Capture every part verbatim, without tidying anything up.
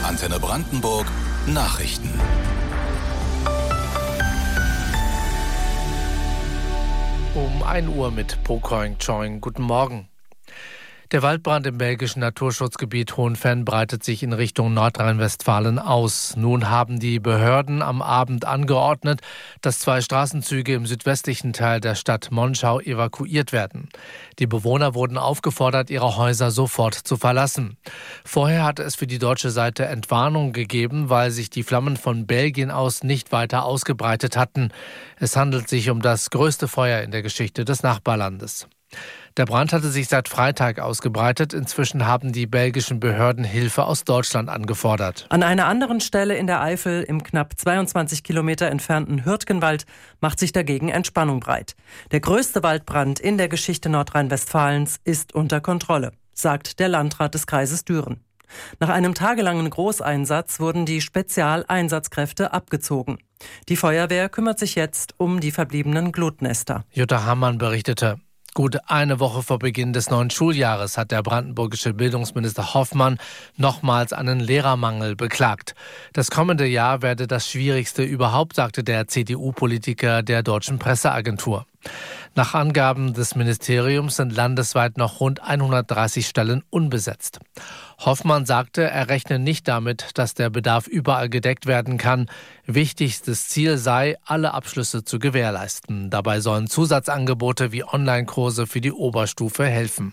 Antenne Brandenburg Nachrichten. Um ein Uhr mit Po Koing Choing. Guten Morgen. Der Waldbrand im belgischen Naturschutzgebiet Hohenfenn breitet sich in Richtung Nordrhein-Westfalen aus. Nun haben die Behörden am Abend angeordnet, dass zwei Straßenzüge im südwestlichen Teil der Stadt Monschau evakuiert werden. Die Bewohner wurden aufgefordert, ihre Häuser sofort zu verlassen. Vorher hatte es für die deutsche Seite Entwarnung gegeben, weil sich die Flammen von Belgien aus nicht weiter ausgebreitet hatten. Es handelt sich um das größte Feuer in der Geschichte des Nachbarlandes. Der Brand hatte sich seit Freitag ausgebreitet. Inzwischen haben die belgischen Behörden Hilfe aus Deutschland angefordert. An einer anderen Stelle in der Eifel, im knapp zweiundzwanzig Kilometer entfernten Hürtgenwald, macht sich dagegen Entspannung breit. Der größte Waldbrand in der Geschichte Nordrhein-Westfalens ist unter Kontrolle, sagt der Landrat des Kreises Düren. Nach einem tagelangen Großeinsatz wurden die Spezialeinsatzkräfte abgezogen. Die Feuerwehr kümmert sich jetzt um die verbliebenen Glutnester. Jutta Hammann berichtete. Gut eine Woche vor Beginn des neuen Schuljahres hat der brandenburgische Bildungsminister Hoffmann nochmals einen Lehrermangel beklagt. Das kommende Jahr werde das schwierigste überhaupt, sagte der C D U-Politiker der Deutschen Presseagentur. Nach Angaben des Ministeriums sind landesweit noch rund hundertdreißig Stellen unbesetzt. Hoffmann sagte, er rechne nicht damit, dass der Bedarf überall gedeckt werden kann. Wichtigstes Ziel sei, alle Abschlüsse zu gewährleisten. Dabei sollen Zusatzangebote wie Online-Kurse für die Oberstufe helfen.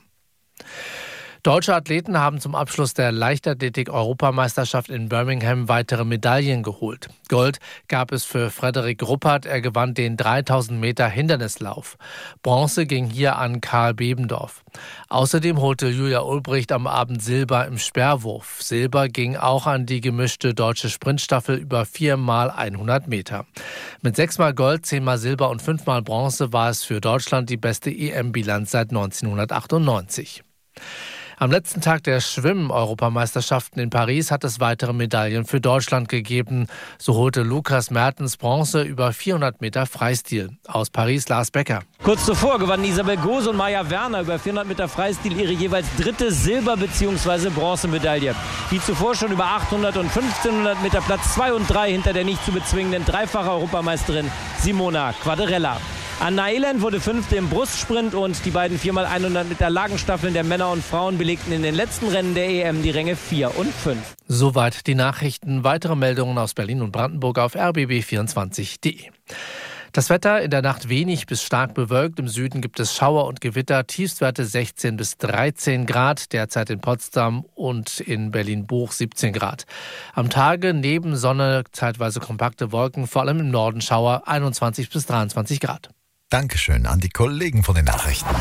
Deutsche Athleten haben zum Abschluss der Leichtathletik-Europameisterschaft in Birmingham weitere Medaillen geholt. Gold gab es für Frederik Ruppert, er gewann den dreitausend Meter Hindernislauf. Bronze ging hier an Karl Bebendorf. Außerdem holte Julia Ulbricht am Abend Silber im Speerwurf. Silber ging auch an die gemischte deutsche Sprintstaffel über viermal hundert Meter. Mit sechsmal Gold, zehnmal Silber und fünfmal Bronze war es für Deutschland die beste E M-Bilanz seit neunzehnhundertachtundneunzig. Am letzten Tag der Schwimmen-Europameisterschaften in Paris hat es weitere Medaillen für Deutschland gegeben. So holte Lukas Mertens Bronze über vierhundert Meter Freistil. Aus Paris Lars Becker. Kurz zuvor gewannen Isabel Gose und Maja Werner über vierhundert Meter Freistil ihre jeweils dritte Silber- bzw. Bronzemedaille. Wie zuvor schon über achthundert und fünfzehnhundert Meter Platz zwei und drei hinter der nicht zu bezwingenden dreifache Europameisterin Simona Quaderella. Anna Elend wurde Fünfte im Brustsprint und die beiden viermal hundert Meter Lagenstaffeln der Männer und Frauen belegten in den letzten Rennen der E M die Ränge vier und fünf. Soweit die Nachrichten. Weitere Meldungen aus Berlin und Brandenburg auf r b b vierundzwanzig punkt d e. Das Wetter in der Nacht wenig bis stark bewölkt. Im Süden gibt es Schauer und Gewitter. Tiefstwerte sechzehn bis dreizehn Grad. Derzeit in Potsdam und in Berlin-Buch siebzehn Grad. Am Tage neben Sonne zeitweise kompakte Wolken, vor allem im Norden Schauer einundzwanzig bis dreiundzwanzig Grad. Dankeschön an die Kollegen von den Nachrichten.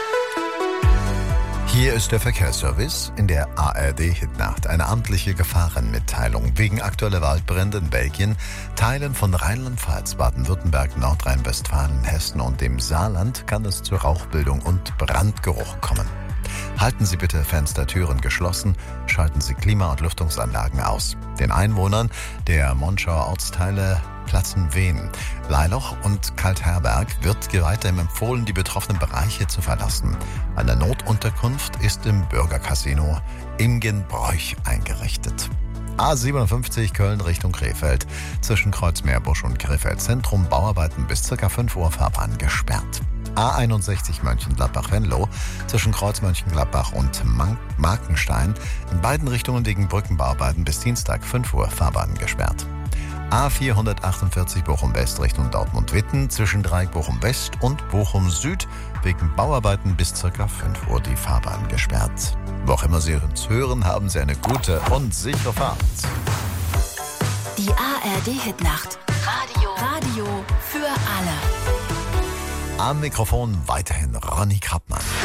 Hier ist der Verkehrsservice in der A R D-Hitnacht. Eine amtliche Gefahrenmitteilung wegen aktueller Waldbrände in Belgien, Teilen von Rheinland-Pfalz, Baden-Württemberg, Nordrhein-Westfalen, Hessen und dem Saarland kann es zur Rauchbildung und Brandgeruch kommen. Halten Sie bitte Fenster, Türen geschlossen, schalten Sie Klima- und Lüftungsanlagen aus. Den Einwohnern der Monschauer Ortsteile Platzen-Wehen, Leiloch und Kaltherberg wird weiterhin empfohlen, die betroffenen Bereiche zu verlassen. Eine Notunterkunft ist im Bürgercasino Imgenbräuch eingerichtet. A siebenundfünfzig Köln Richtung Krefeld, zwischen Kreuzmeerbusch und Krefeld Zentrum, Bauarbeiten bis ca. fünf Uhr Fahrbahn gesperrt. A einundsechzig Mönchengladbach-Venlo, zwischen Kreuz Mönchengladbach und Markenstein, in beiden Richtungen wegen Brückenbauarbeiten bis Dienstag fünf Uhr Fahrbahn gesperrt. A vierhundertachtundvierzig Bochum-West Richtung Dortmund-Witten, zwischen Dreieck Bochum-West und Bochum-Süd wegen Bauarbeiten bis ca. fünf Uhr die Fahrbahn gesperrt. Wo auch immer Sie uns hören, haben Sie eine gute und sichere Fahrt. Die A R D-Hitnacht. Radio. Radio für alle. Am Mikrofon weiterhin Ronny Krappmann.